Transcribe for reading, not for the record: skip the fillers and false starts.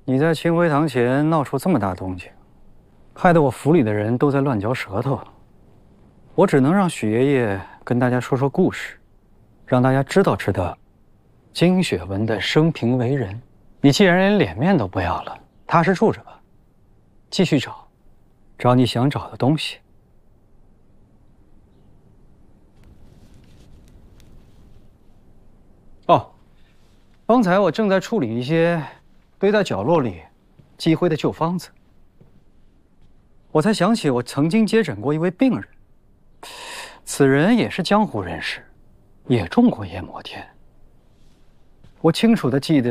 你在清辉堂前闹出这么大动静，害得我府里的人都在乱嚼舌头。我只能让许爷爷跟大家说说故事，让大家知道知道金雪文的生平为人。你既然连脸面都不要了，踏实住着吧，继续找你想找的东西。哦，方才我正在处理一些堆在角落里积灰的旧方子，我才想起我曾经接诊过一位病人，此人也是江湖人士，也中过夜魔天。我清楚地记得。